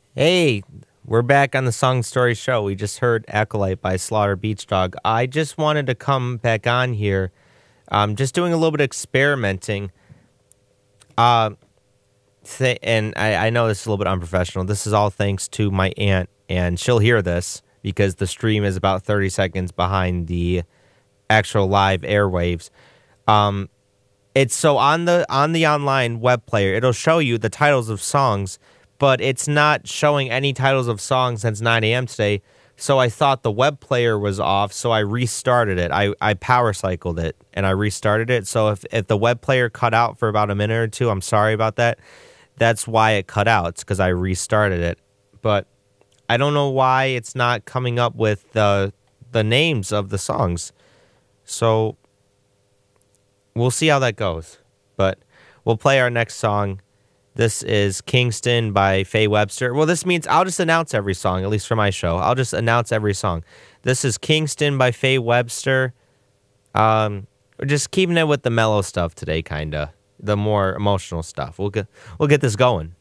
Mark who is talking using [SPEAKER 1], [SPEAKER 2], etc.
[SPEAKER 1] Hey, we're back on the Song Story Show. We just heard Acolyte by Slaughter Beach Dog. I just wanted to come back on here, just doing a little bit of experimenting. Uh, and I know this is a little bit unprofessional. This is all thanks to my aunt, and she'll hear this because the stream is about 30 seconds behind the actual live airwaves. Um, it's so on the online web player, it'll show you the titles of songs, but it's not showing any titles of songs since 9 a.m. today. So I thought the web player was off, so I restarted it. I power cycled it and I restarted it. So if the web player cut out for about a minute or two, I'm sorry about that. That's why it cut out. It's because I restarted it. But I don't know why it's not coming up with the names of the songs. So we'll see how that goes. But we'll play our next song. This is Kingston by Faye Webster. Well, this means I'll just announce every song, at least for my show. I'll just announce every song. This is Kingston by Faye Webster. We're just keeping it with the mellow stuff today, kinda. The more emotional stuff. We'll get this going.